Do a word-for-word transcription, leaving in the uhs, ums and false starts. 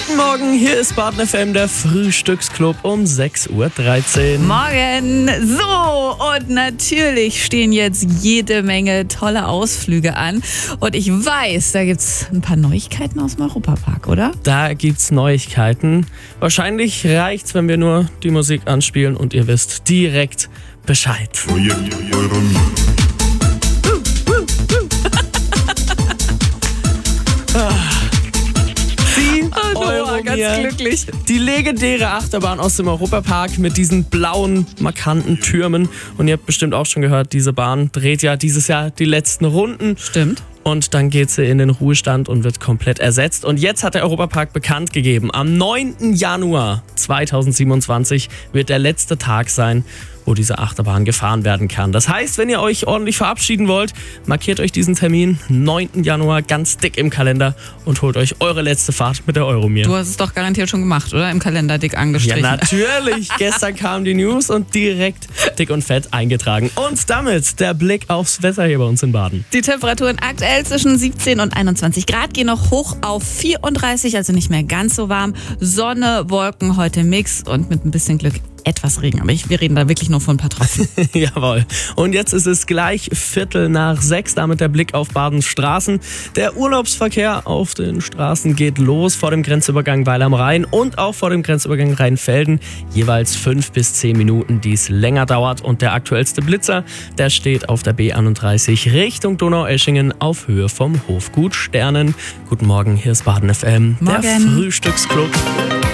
Guten Morgen, hier ist Baden F M, der Frühstücksclub um sechs Uhr dreizehn. Morgen. So, und natürlich stehen jetzt jede Menge tolle Ausflüge an. Und ich weiß, da gibt's ein paar Neuigkeiten aus dem Europapark, oder? Da gibt's Neuigkeiten. Wahrscheinlich reicht's, wenn wir nur die Musik anspielen und ihr wisst direkt Bescheid. Projekt Euromir. Die Oh, Noah, ganz Euromir. glücklich. Die legendäre Achterbahn aus dem Europapark mit diesen blauen, markanten Türmen. Und ihr habt bestimmt auch schon gehört, diese Bahn dreht ja dieses Jahr die letzten Runden. Stimmt. Und dann geht sie in den Ruhestand und wird komplett ersetzt. Und jetzt hat der Europapark bekannt gegeben, am neunten Januar zweitausendsiebenundzwanzig wird der letzte Tag sein, wo diese Achterbahn gefahren werden kann. Das heißt, wenn ihr euch ordentlich verabschieden wollt, markiert euch diesen Termin, neunten Januar, ganz dick im Kalender und holt euch eure letzte Fahrt mit der Euromir. Du hast es doch garantiert schon gemacht, oder? Im Kalender dick Ja, angestrichen. natürlich. Gestern kam die News und direkt dick und fett eingetragen. Und damit der Blick aufs Wetter hier bei uns in Baden. Die Temperaturen aktuell zwischen siebzehn und einundzwanzig Grad gehen noch hoch auf vierunddreißig, also nicht mehr ganz so warm. Sonne, Wolken, heute Mix und mit ein bisschen Glück etwas Regen. Aber ich, wir reden da wirklich nur von ein paar Tropfen. Jawohl. Und jetzt ist es gleich Viertel nach sechs, damit der Blick auf Badens Straßen. Der Urlaubsverkehr auf den Straßen geht los vor dem Grenzübergang Weil am Rhein und auch vor dem Grenzübergang Rheinfelden. Jeweils fünf bis zehn Minuten, die es länger dauert. Und der aktuellste Blitzer, der steht auf der B einunddreißig Richtung Donaueschingen auf Höhe vom Hofgut Sternen. Guten Morgen, hier ist Baden F M, der Morgen. Frühstücksclub.